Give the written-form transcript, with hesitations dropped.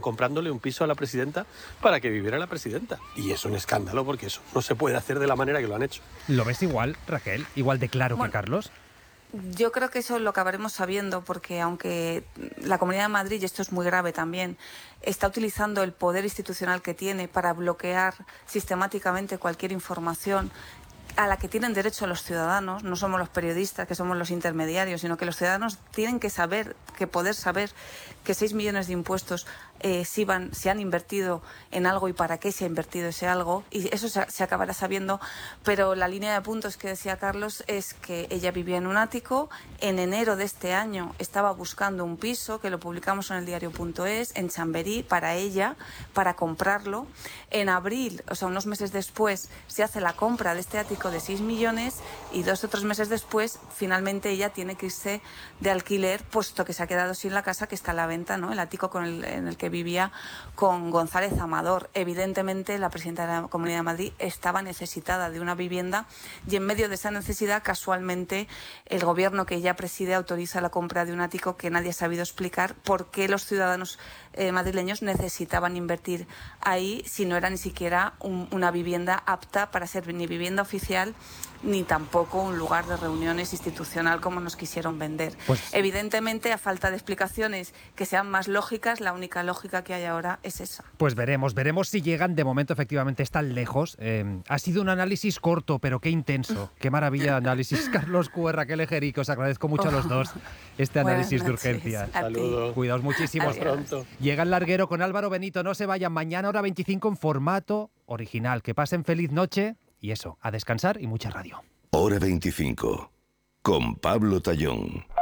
comprándole un piso a la presidenta para que viviera la presidenta. Y es un escándalo porque eso no se puede hacer de la manera que lo han hecho. ¿Lo ves igual, Raquel? ¿Igual de claro que Carlos? Yo creo que eso lo acabaremos sabiendo porque aunque la Comunidad de Madrid, y esto es muy grave también, está utilizando el poder institucional que tiene para bloquear sistemáticamente cualquier información a la que tienen derecho los ciudadanos, no somos los periodistas que somos los intermediarios, sino que los ciudadanos tienen que saber, que poder saber que 6 millones de impuestos se han invertido en algo y para qué se ha invertido ese algo, y eso se acabará sabiendo, pero la línea de puntos que decía Carlos es que ella vivía en un ático, en enero de este año estaba buscando un piso, que lo publicamos en el diario.es, en Chamberí, para ella, para comprarlo. En abril, o sea, unos meses después, se hace la compra de este ático de 6 millones y 2 o 3 meses después, finalmente ella tiene que irse de alquiler, puesto que se ha quedado sin la casa que está a la venta, ¿no? El ático en el que vivía con González Amador. Evidentemente, la presidenta de la Comunidad de Madrid estaba necesitada de una vivienda y en medio de esa necesidad, casualmente, el gobierno que ella preside autoriza la compra de un ático que nadie ha sabido explicar por qué los ciudadanos madrileños necesitaban invertir ahí si no era ni siquiera una vivienda apta para ser ni vivienda oficial ni tampoco un lugar de reuniones institucional como nos quisieron vender. Evidentemente, a falta de explicaciones que sean más lógicas, la única lógica que hay ahora es esa. Pues veremos si llegan. De momento, efectivamente, están lejos. Ha sido un análisis corto, pero qué intenso. Qué maravilla de análisis. Carlos Cue, Raquel Ejerico, os agradezco mucho a los dos este análisis de urgencia. Saludos. Cuidaos muchísimo. Hasta pronto. Llega el larguero con Álvaro Benito. No se vayan. Mañana, hora 25, en formato original. Que pasen feliz noche. Y eso, a descansar y mucha radio. Hora 25, con Pablo Tallón.